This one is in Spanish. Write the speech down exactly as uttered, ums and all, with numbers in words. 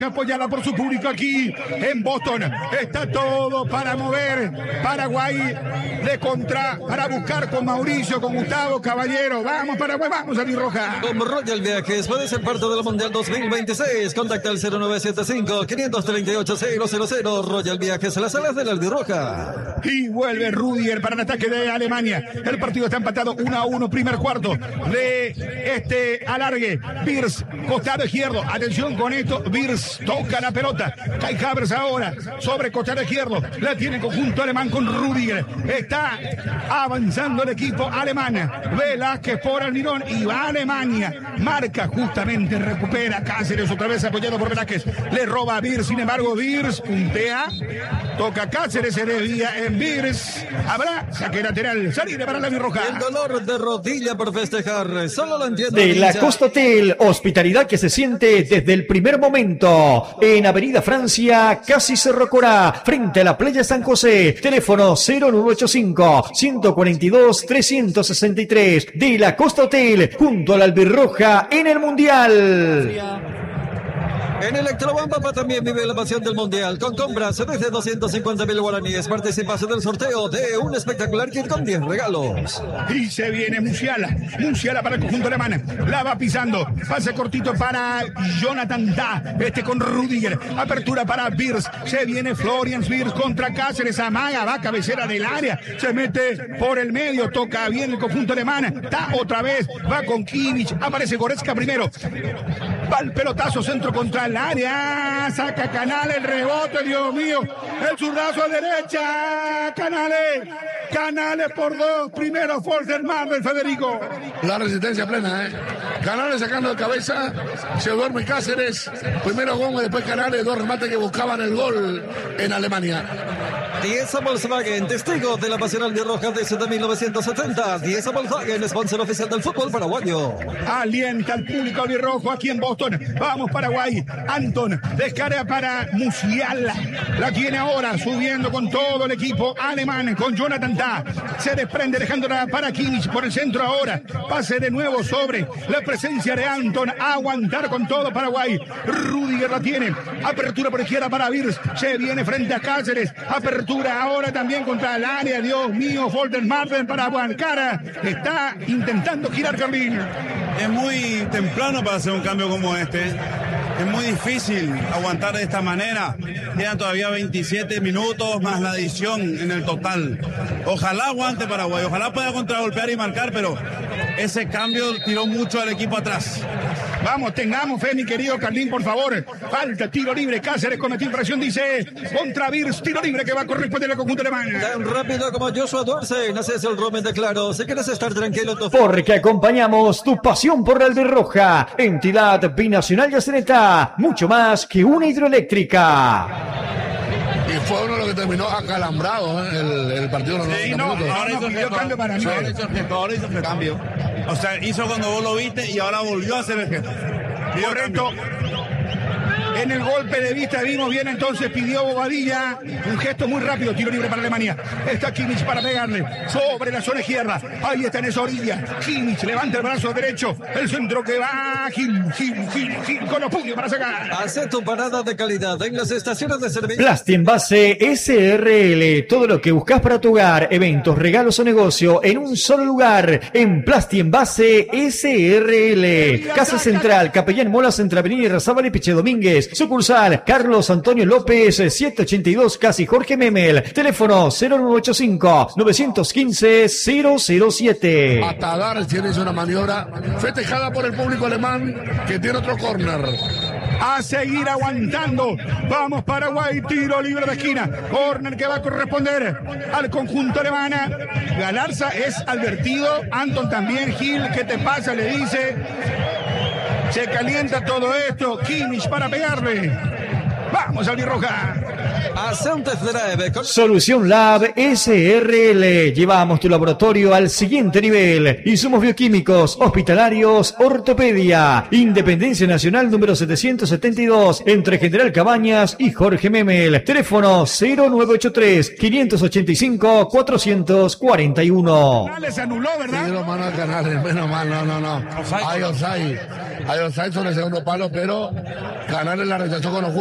Apoyada por su público aquí en Boston. Está todo para mover Paraguay de contra, para buscar con Mauricio, con Gustavo Caballero. Vamos Paraguay, vamos a Roja. Con Royal Viajes puede ser parte del Mundial dos mil veintiséis. Contacta al cero nueve siete cinco, cinco tres ocho, cero cero cero. Royal Viajes a las alas de la Albirroja. Y vuelve Rudiger para el ataque de Alemania. El partido está empatado uno a uno, primer cuarto de este alargue. Birz, costado izquierdo. Atención con esto, Birz toca la pelota. Kai Havertz ahora sobre costado izquierdo. La tiene el conjunto alemán con Rudiger. Está avanzando el equipo alemán. Velázquez por Almirón y va a Alemania. Marca justamente, recupera Cáceres otra vez apoyado por Velázquez. Le roba a Birz, sin embargo Birz puntea. Toca Cáceres, se desvía en Birz. Habrá saque lateral. Salida para la Albirroja. El dolor de rodilla por festejar. Solo lo entiende. De la Costa Hotel, hospitalidad que se siente desde el primer momento. En Avenida Francia, casi Cerro Corá, frente a la playa San José. Teléfono cero nueve ocho cinco, uno cuatro dos, tres seis tres. De la Costa Hotel, junto a la Albirroja en el Mundial. En Electrobomba también vive la pasión del Mundial. Con compras desde doscientos cincuenta mil guaraníes. Participas del sorteo de un espectacular kit con diez regalos. Y se viene Musiala. Musiala para el conjunto alemán. La va pisando. Pase cortito para Jonathan Da. Este con Rudiger. Apertura para Birz. Se viene Florian Birz contra Cáceres. Amaga. Va cabecera del área. Se mete por el medio. Toca bien el conjunto alemán. Da otra vez. Va con Kimmich. Aparece Goretzka primero. Va el pelotazo. Centro contra el área, saca Canales, el rebote, Dios mío, el zurdazo a derecha, Canales, Canales por dos, primero Forster Marvel, Federico. La resistencia plena, ¿eh? Canales sacando de cabeza, se duerme Cáceres, primero Gómez, después Canales, dos remates que buscaban el gol en Alemania. Dieza Volkswagen, testigo de la pasión albirroja desde mil novecientos setenta. Dieza Volkswagen, sponsor oficial del fútbol paraguayo. Alienta al público albirrojo aquí en Boston. Vamos Paraguay. Anton descarga para Musiala. La tiene ahora subiendo con todo el equipo alemán con Jonathan Da. Se desprende dejándola para Kimmich por el centro ahora. Pase de nuevo sobre la presencia de Anton. Aguantar con todo Paraguay. Rudiger la tiene. Apertura por izquierda para Birz. Se viene frente a Cáceres. Apertura ahora también contra el área. Dios mío, Folter Martin para Guancara. Está intentando girar Carlín. Es muy temprano para hacer un cambio como este. Es muy difícil aguantar de esta manera. Quedan todavía veintisiete minutos más la adición en el total. Ojalá aguante Paraguay, ojalá pueda contragolpear y marcar, pero ese cambio tiró mucho al equipo atrás. Vamos, tengamos fe, mi querido Carlín, por favor. Falta, tiro libre. Cáceres cometió infracción, dice contra Birz. Tiro libre que va a corresponder al conjunto alemán. Tan rápido como Joshua Dorsey. Nace el Romen de Claro. Si quieres estar tranquilo, tu... porque acompañamos tu pasión por la Albirroja. Entidad binacional Yaceneta. Mucho más que una hidroeléctrica. Y fue uno de los que terminó acalambrado, ¿eh? el, el partido de los sí, noventa no, minutos. ahora hizo no, cambio para mí. Ahora hizo el gesto, ahora hizo el cambio. O sea, hizo cuando vos lo viste y ahora volvió a hacer el gesto. Correcto. En el golpe de vista vimos bien, entonces pidió Bobadilla un gesto muy rápido, tiro libre para Alemania. Está Kimmich para pegarle sobre la zona izquierda. Ahí está en esa orilla. Kimmich levanta el brazo derecho. El centro que va. Gil, Gil, Gil, Gil con los puños para sacar. Hace tu parada de calidad en las estaciones de servicio. Plasti Envase S R L. Todo lo que buscas para tu hogar, eventos, regalos o negocio en un solo lugar. En Plasti Envase S R L. Casa Central, Capellán Molas entre Avenida Irrazábal y Piche Domínguez. Sucursal Carlos Antonio López, setecientos ochenta y dos, casi Jorge Memel. Teléfono cero nueve ocho cinco, nueve uno cinco, cero cero siete. Atadar tiene una maniobra festejada por el público alemán que tiene otro córner. A seguir aguantando. Vamos Paraguay, tiro libre de esquina. Córner que va a corresponder al conjunto alemán. Galarza es advertido. Anton también. Gil, ¿qué te pasa? Le dice. Se calienta todo esto. Kimmich para pegarle. Vamos, albirroja. Hace un test drive con... Solución Lab S R L. Llevamos tu laboratorio al siguiente nivel. Insumos bioquímicos, hospitalarios, ortopedia. Independencia Nacional número setecientos setenta y dos, entre General Cabañas y Jorge Memel. Teléfono cero nueve ocho tres, quinientos ochenta y cinco, cuatrocientos cuarenta y uno. Canales se anuló, ¿verdad? Dieron mano a Canales, menos mal, no, no, no. Hay offside. Hay offside sobre el segundo palo, pero Canales la rechazó con los